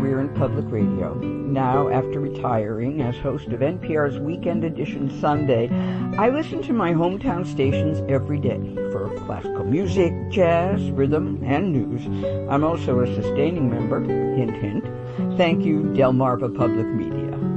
career in public radio. Now, after retiring as host of NPR's Weekend Edition Sunday, I listen to my hometown stations every day for classical music, jazz, rhythm, and news. I'm also a sustaining member, hint, hint. Thank you, Delmarva Public Media.